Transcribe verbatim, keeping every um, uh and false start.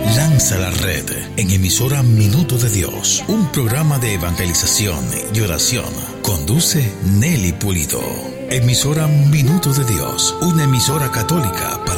Lanza la red en emisora Minuto de Dios, un programa de evangelización y oración. Conduce Nelly Pulido. Emisora Minuto de Dios, una emisora católica para